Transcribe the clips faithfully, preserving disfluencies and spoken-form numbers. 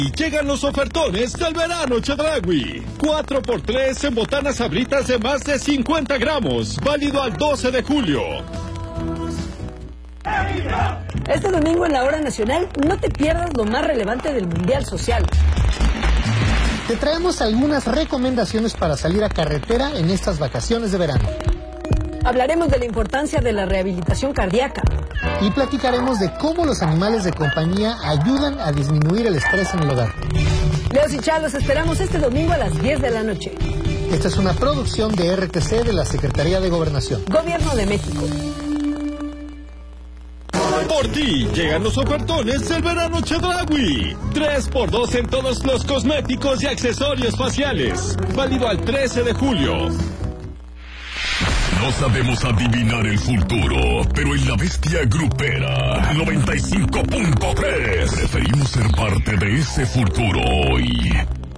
Y llegan los ofertones del verano Chedraui. cuatro por tres en botanas sabritas de más de cincuenta gramos. Válido al doce de julio. Este domingo en la Hora Nacional no te pierdas lo más relevante del Mundial Social. Te traemos algunas recomendaciones para salir a carretera en estas vacaciones de verano. Hablaremos de la importancia de la rehabilitación cardíaca. Y platicaremos de cómo los animales de compañía ayudan a disminuir el estrés en el hogar. Leos y Chá, los esperamos este domingo a las diez de la noche. Esta es una producción de R T C de la Secretaría de Gobernación. Gobierno de México. Por ti llegan los ofertones del verano Chedraui. tres por dos en todos los cosméticos y accesorios faciales. Válido al trece de julio. No sabemos adivinar el futuro, pero en la bestia grupera noventa y cinco punto tres preferimos ser parte de ese futuro hoy.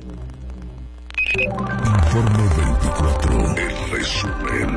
Informe veinticuatro, el resumen.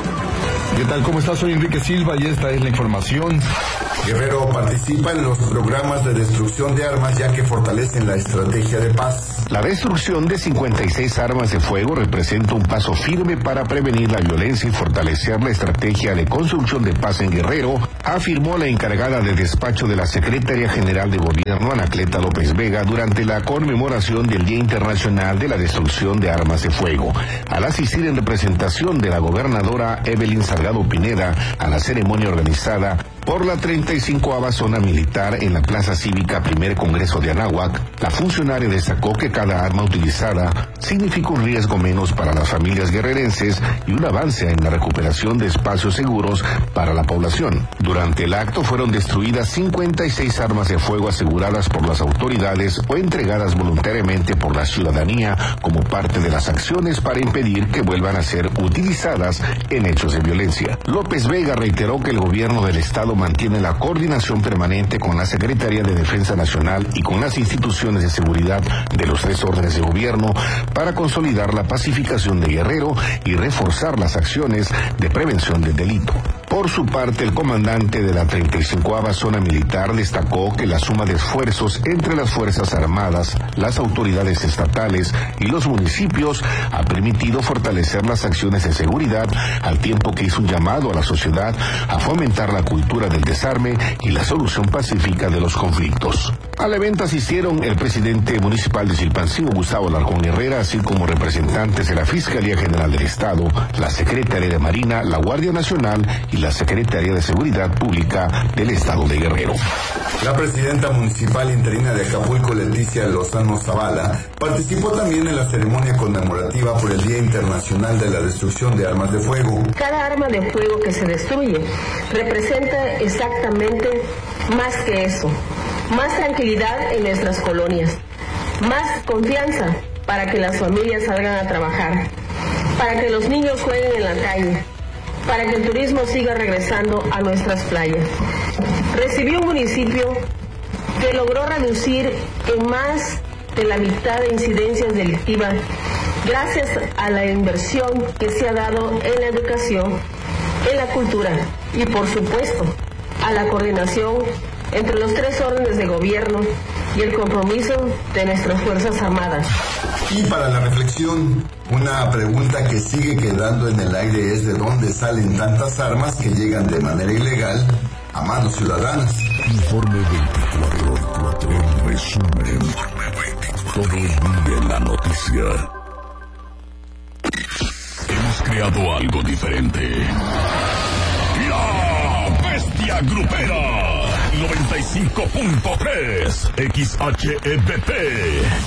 ¿Qué tal? ¿Cómo estás? Soy Enrique Silva y esta es la información. Guerrero participa en los programas de destrucción de armas ya que fortalecen la estrategia de paz. La destrucción de cincuenta y seis armas de fuego representa un paso firme para prevenir la violencia y fortalecer la estrategia de construcción de paz en Guerrero, afirmó la encargada de despacho de la Secretaría General de Gobierno, Anacleta López Vega, durante la conmemoración del Día Internacional de la Destrucción de Armas de Fuego. Al asistir en representación de la gobernadora Evelyn Salgado Pineda a la ceremonia organizada por la treinta y cincoava Zona Militar en la Plaza Cívica Primer Congreso de Anáhuac, la funcionaria destacó que cada arma utilizada significa un riesgo menos para las familias guerrerenses y un avance en la recuperación de espacios seguros para la población. Durante el acto fueron destruidas cincuenta y seis armas de fuego aseguradas por las autoridades o entregadas voluntariamente por la ciudadanía como parte de las acciones para impedir que vuelvan a ser utilizadas en hechos de violencia. López Vega reiteró que el gobierno del Estado mantiene la coordinación permanente con la Secretaría de Defensa Nacional y con las instituciones de seguridad de los tres órdenes de gobierno para consolidar la pacificación de Guerrero y reforzar las acciones de prevención del delito. Por su parte, el comandante de la treinta y cincoava Zona Militar destacó que la suma de esfuerzos entre las Fuerzas Armadas, las autoridades estatales y los municipios ha permitido fortalecer las acciones de seguridad, al tiempo que hizo un llamado a la sociedad a fomentar la cultura del desarme y la solución pacífica de los conflictos. Al evento asistieron el presidente municipal de Chilpancingo, Gustavo Alarcón Herrera, así como representantes de la Fiscalía General del Estado, la Secretaría de Marina, la Guardia Nacional y la Secretaría de Seguridad Pública del Estado de Guerrero. La presidenta municipal interina de Acapulco, Leticia Lozano Zavala, participó también en la ceremonia conmemorativa por el Día Internacional de la Destrucción de Armas de Fuego. Cada arma de fuego que se destruye representa exactamente más que eso, más tranquilidad en nuestras colonias, más confianza para que las familias salgan a trabajar, para que los niños jueguen en la calle, para que el turismo siga regresando a nuestras playas. Recibió un municipio que logró reducir en más de la mitad de incidencias delictivas gracias a la inversión que se ha dado en la educación, en la cultura y, por supuesto, a la coordinación entre los tres órdenes de gobierno y el compromiso de nuestras Fuerzas Armadas. Y para la reflexión, una pregunta que sigue quedando en el aire es de dónde salen tantas armas que llegan de manera ilegal a manos ciudadanas. Informe veinticuatro, el resumen. Informe veinticuatro. Todo el día en la noticia. Hemos creado algo diferente. La Bestia Grupera noventa y cinco punto tres X H E B P.